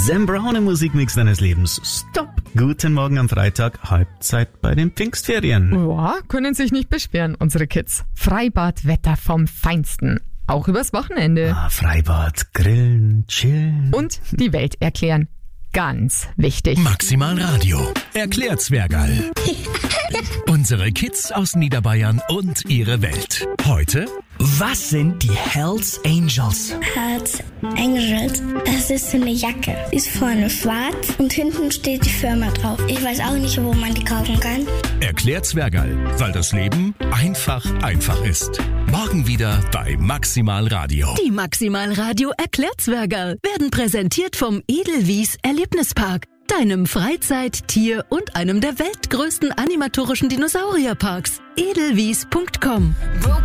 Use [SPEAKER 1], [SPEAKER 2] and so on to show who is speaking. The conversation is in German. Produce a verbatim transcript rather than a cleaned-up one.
[SPEAKER 1] Sam Brown im Musikmix deines Lebens. Stopp! Guten Morgen am Freitag, Halbzeit bei den Pfingstferien.
[SPEAKER 2] Ja, können sich nicht beschweren, unsere Kids. Freibadwetter vom Feinsten. Auch übers Wochenende.
[SPEAKER 1] Ah, Freibad, grillen, chillen.
[SPEAKER 2] Und die Welt erklären. Ganz wichtig.
[SPEAKER 3] Maximal Radio. Erklärt Zwergerl. Unsere Kids aus Niederbayern und ihre Welt. Heute:
[SPEAKER 4] Was sind die Hells Angels?
[SPEAKER 5] Hells Angels, das ist so eine Jacke. Die ist vorne schwarz und hinten steht die Firma drauf. Ich weiß auch nicht, wo man die kaufen kann.
[SPEAKER 3] Erklärt Zwergerl, weil das Leben einfach einfach ist. Morgen wieder bei Maximal Radio.
[SPEAKER 6] Die Maximal Radio Erklärzwergerl werden präsentiert vom Edelwies Erlebnispark, deinem Freizeit-, Tier- und einem der weltgrößten animatorischen Dinosaurierparks. edelwies punkt com